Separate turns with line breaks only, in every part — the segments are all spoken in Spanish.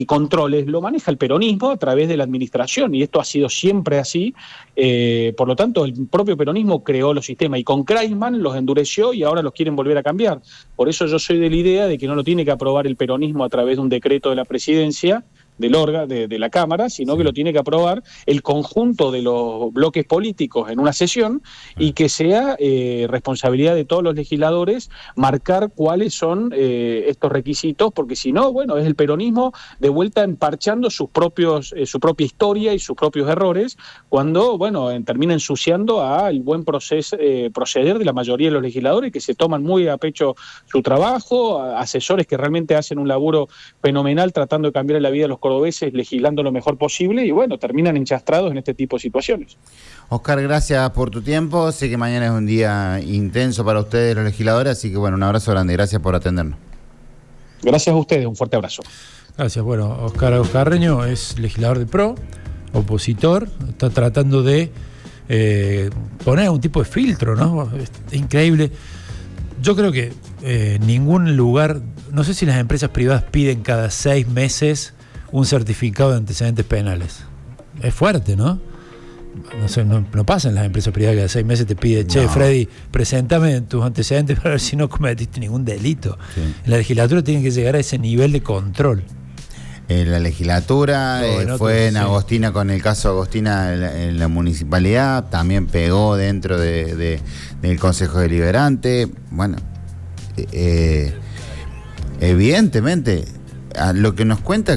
y controles lo maneja el peronismo a través de la administración, y esto ha sido siempre así. Por lo tanto, el propio peronismo creó los sistemas y con Kreisman los endureció y ahora los quieren volver a cambiar. Por eso yo soy de la idea de que no lo tiene que aprobar el peronismo a través de un decreto de la presidencia, del órgano, de la Cámara, sino que lo tiene que aprobar el conjunto de los bloques políticos en una sesión, y que sea responsabilidad de todos los legisladores marcar cuáles son estos requisitos, porque si no, bueno, es el peronismo de vuelta emparchando su propia historia y sus propios errores, cuando, bueno, termina ensuciando al buen proceder de la mayoría de los legisladores, que se toman muy a pecho su trabajo, asesores que realmente hacen un laburo fenomenal tratando de cambiar la vida de los cordobeses, legislando lo mejor posible, y bueno, terminan enchastrados en este tipo de situaciones.
Oscar, gracias por tu tiempo. Sé que mañana es un día intenso para ustedes, los legisladores, así que bueno, un abrazo grande. Gracias por atendernos.
Gracias a ustedes, un fuerte abrazo.
Gracias. Bueno, Oscar Carreño es legislador de PRO, opositor, está tratando de poner un tipo de filtro, ¿no? Es increíble. Yo creo que ningún lugar, no sé si las empresas privadas piden cada 6 meses un certificado de antecedentes penales. Es fuerte, ¿no? No sé, no pasa en las empresas privadas que cada 6 meses te pide, che, Freddy, preséntame tus antecedentes para ver si no cometiste ningún delito. Sí. En la legislatura tienen que llegar a ese nivel de control.
La legislatura fue en Agostina, con el caso Agostina en la municipalidad, también pegó dentro del Consejo Deliberante. Bueno, evidentemente, a lo que nos cuenta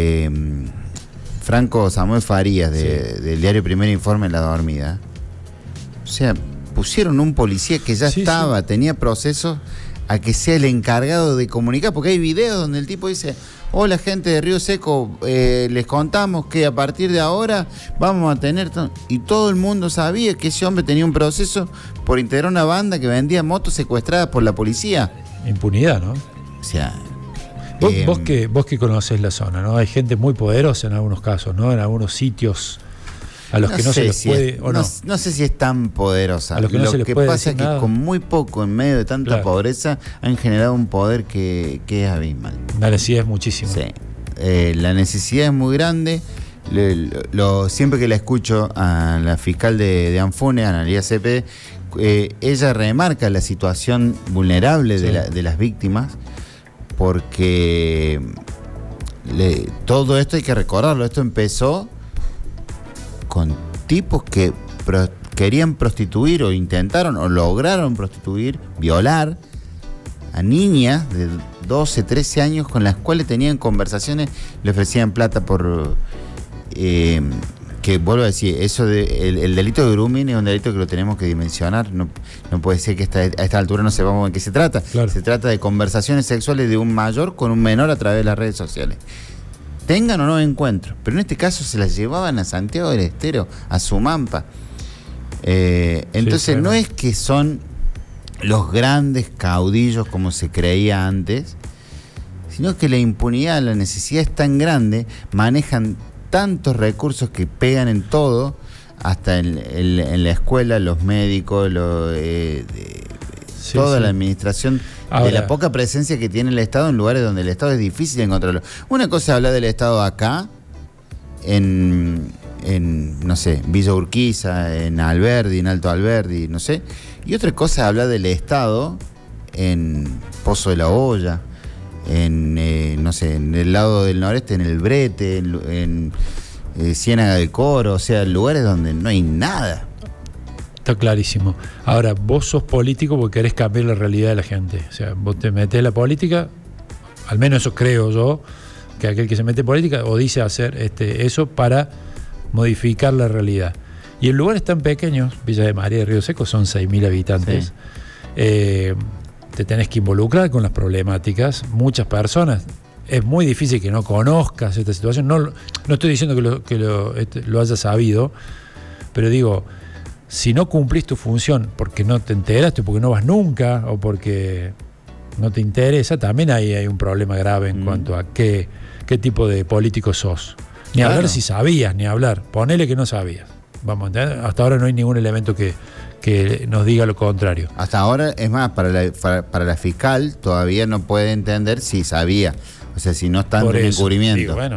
Franco Samuel Farías del diario Primer Informe en La Dormida, o sea, pusieron un policía que ya tenía procesos a que sea el encargado de comunicar, porque hay videos donde el tipo dice: hola gente de Río Seco, les contamos que a partir de ahora vamos a tener... Y todo el mundo sabía que ese hombre tenía un proceso por integrar una banda que vendía motos secuestradas por la policía.
Impunidad, ¿no?
O sea...
Vos que conocés la zona, ¿no? Hay gente muy poderosa en algunos casos, ¿no? En algunos sitios a los que no se les puede...
No sé si es tan poderosa.
A los que no se les puede decir nada.
Lo que pasa es que con muy poco, en medio de tanta pobreza, han generado un poder que es abismal.
La necesidad es muchísima.
Sí. La necesidad es muy grande. Siempre que la escucho a la fiscal de Anfune, Analía Cepede, ella remarca la situación vulnerable de las víctimas, porque todo esto hay que recordarlo. Esto empezó con tipos que querían prostituir o intentaron o lograron prostituir, violar a niñas de 12, 13 años con las cuales tenían conversaciones, le ofrecían plata por... que vuelvo a decir, eso el delito de grooming es un delito que lo tenemos que dimensionar. No puede ser que a esta altura no sepamos de qué se trata. Claro. Se trata de conversaciones sexuales de un mayor con un menor a través de las redes sociales. Tengan o no encuentros, pero en este caso se las llevaban a Santiago del Estero, a Sumampa. Entonces no es que son los grandes caudillos como se creía antes, sino que la impunidad, la necesidad es tan grande, manejan tantos recursos que pegan en todo, hasta en la escuela, los médicos, toda la administración. Ahora, de la poca presencia que tiene el Estado en lugares donde el Estado es difícil de encontrarlo. Una cosa es hablar del Estado acá, en no sé, Villa Urquiza, en Alberdi, en Alto Alberdi, no sé. Y otra cosa es hablar del Estado en Pozo de la Olla, no sé, en el lado del noreste, en el Brete, en Ciénaga del Coro, o sea, lugares donde no hay nada.
Está clarísimo. Ahora, vos sos político porque querés cambiar la realidad de la gente. O sea, vos te metés en la política, al menos eso creo yo, que aquel que se mete en política o dice hacer eso para modificar la realidad. Y en lugares tan pequeños, Villa de María y Río Seco son 6.000 habitantes, sí. Te tenés que involucrar con las problemáticas. Muchas personas, es muy difícil que no conozcas esta situación. No estoy diciendo que lo hayas sabido, pero digo, si no cumplís tu función porque no te enteraste, porque no vas nunca o porque no te interesa, también hay un problema grave en cuanto a qué tipo de político sos. Ni hablar si sabías, ni hablar. Ponele que no sabías. Vamos a entender. Hasta ahora no hay ningún elemento que nos diga lo contrario.
Hasta ahora, es más, para la fiscal todavía no puede entender si sabía O sea, si no están
Por
en un
eso,
encubrimiento.
digo, bueno,